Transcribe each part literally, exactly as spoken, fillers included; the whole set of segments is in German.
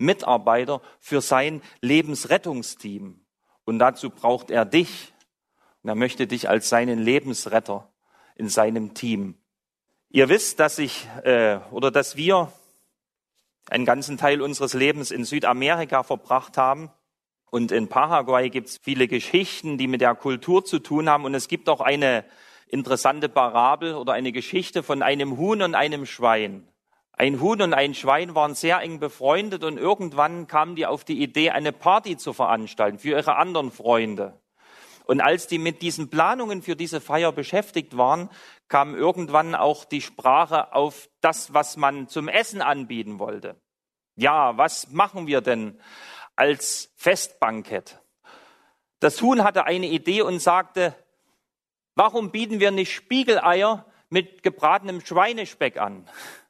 Mitarbeiter für sein Lebensrettungsteam. Und dazu braucht er dich. Und er möchte dich als seinen Lebensretter in seinem Team. Ihr wisst, dass ich äh, oder dass wir einen ganzen Teil unseres Lebens in Südamerika verbracht haben. Und in Paraguay gibt es viele Geschichten, die mit der Kultur zu tun haben. Und es gibt auch eine interessante Parabel oder eine Geschichte von einem Huhn und einem Schwein. Ein Huhn und ein Schwein waren sehr eng befreundet und irgendwann kamen die auf die Idee, eine Party zu veranstalten für ihre anderen Freunde. Und als die mit diesen Planungen für diese Feier beschäftigt waren, kam irgendwann auch die Sprache auf das, was man zum Essen anbieten wollte. Ja, was machen wir denn als Festbankett? Das Huhn hatte eine Idee und sagte, warum bieten wir nicht Spiegeleier mit gebratenem Schweinespeck an?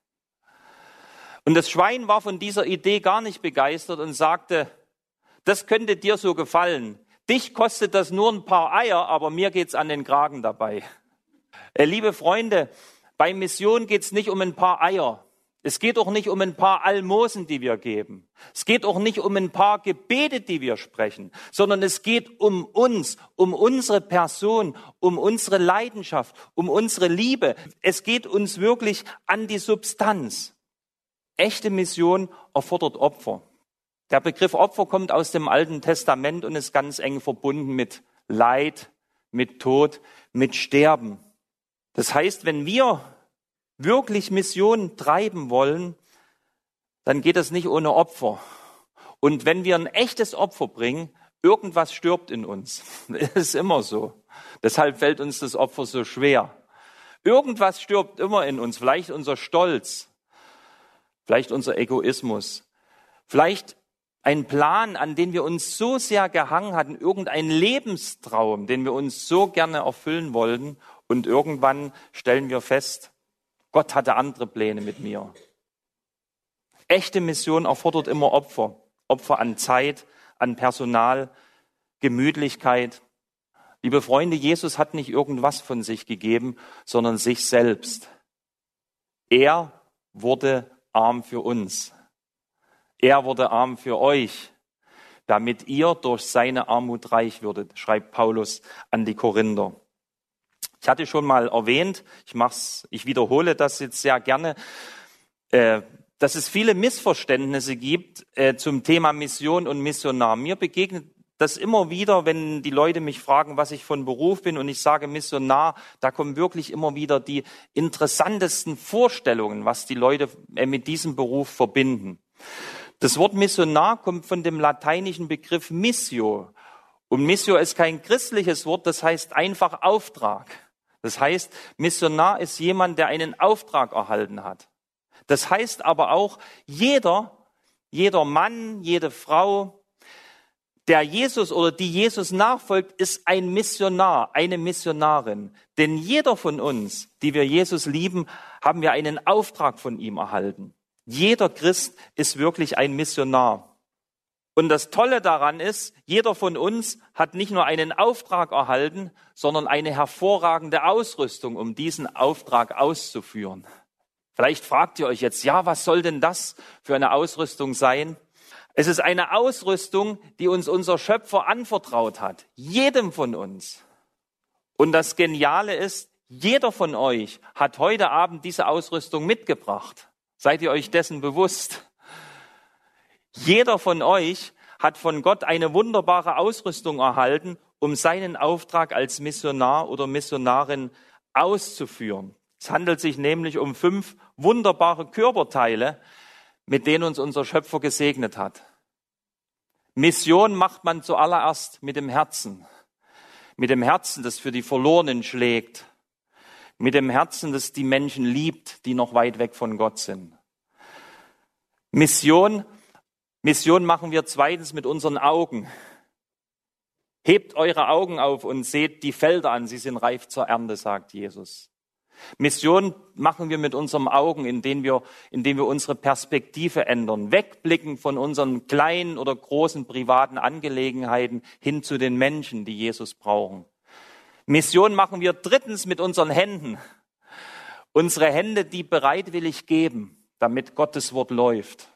Und das Schwein war von dieser Idee gar nicht begeistert und sagte, das könnte dir so gefallen. Dich kostet das nur ein paar Eier, aber mir geht's an den Kragen dabei. Äh, liebe Freunde, bei Mission geht's nicht um ein paar Eier. Es geht auch nicht um ein paar Almosen, die wir geben. Es geht auch nicht um ein paar Gebete, die wir sprechen, sondern es geht um uns, um unsere Person, um unsere Leidenschaft, um unsere Liebe. Es geht uns wirklich an die Substanz. Echte Mission erfordert Opfer. Der Begriff Opfer kommt aus dem Alten Testament und ist ganz eng verbunden mit Leid, mit Tod, mit Sterben. Das heißt, wenn wir wirklich Mission treiben wollen, dann geht es nicht ohne Opfer. Und wenn wir ein echtes Opfer bringen, irgendwas stirbt in uns. Das ist immer so. Deshalb fällt uns das Opfer so schwer. Irgendwas stirbt immer in uns. Vielleicht unser Stolz, vielleicht unser Egoismus, vielleicht ein Plan, an den wir uns so sehr gehangen hatten, irgendein Lebenstraum, den wir uns so gerne erfüllen wollten. Und irgendwann stellen wir fest, Gott hatte andere Pläne mit mir. Echte Mission erfordert immer Opfer. Opfer an Zeit, an Personal, Gemütlichkeit. Liebe Freunde, Jesus hat nicht irgendwas von sich gegeben, sondern sich selbst. Er wurde arm für uns. Er wurde arm für euch, damit ihr durch seine Armut reich würdet, schreibt Paulus an die Korinther. Ich hatte schon mal erwähnt, ich mach's, ich wiederhole das jetzt sehr gerne, äh, dass es viele Missverständnisse gibt äh, zum Thema Mission und Missionar. Mir begegnet das immer wieder, wenn die Leute mich fragen, was ich von Beruf bin und ich sage Missionar, da kommen wirklich immer wieder die interessantesten Vorstellungen, was die Leute äh, mit diesem Beruf verbinden. Das Wort Missionar kommt von dem lateinischen Begriff Missio. Und Missio ist kein christliches Wort, das heißt einfach Auftrag. Das heißt, Missionar ist jemand, der einen Auftrag erhalten hat. Das heißt aber auch, jeder, jeder Mann, jede Frau, der Jesus oder die Jesus nachfolgt, ist ein Missionar, eine Missionarin. Denn jeder von uns, die wir Jesus lieben, haben wir einen Auftrag von ihm erhalten. Jeder Christ ist wirklich ein Missionar. Und das Tolle daran ist, jeder von uns hat nicht nur einen Auftrag erhalten, sondern eine hervorragende Ausrüstung, um diesen Auftrag auszuführen. Vielleicht fragt ihr euch jetzt, ja, was soll denn das für eine Ausrüstung sein? Es ist eine Ausrüstung, die uns unser Schöpfer anvertraut hat, jedem von uns. Und das Geniale ist, jeder von euch hat heute Abend diese Ausrüstung mitgebracht. Seid ihr euch dessen bewusst? Jeder von euch hat von Gott eine wunderbare Ausrüstung erhalten, um seinen Auftrag als Missionar oder Missionarin auszuführen. Es handelt sich nämlich um fünf wunderbare Körperteile, mit denen uns unser Schöpfer gesegnet hat. Mission macht man zuallererst mit dem Herzen. Mit dem Herzen, das für die Verlorenen schlägt. Mit dem Herzen, das die Menschen liebt, die noch weit weg von Gott sind. Mission, Mission machen wir zweitens mit unseren Augen. Hebt eure Augen auf und seht die Felder an, sie sind reif zur Ernte, sagt Jesus. Mission machen wir mit unseren Augen, indem wir, indem wir unsere Perspektive ändern, wegblicken von unseren kleinen oder großen privaten Angelegenheiten hin zu den Menschen, die Jesus brauchen. Mission machen wir drittens mit unseren Händen. Unsere Hände, die bereitwillig geben, damit Gottes Wort läuft.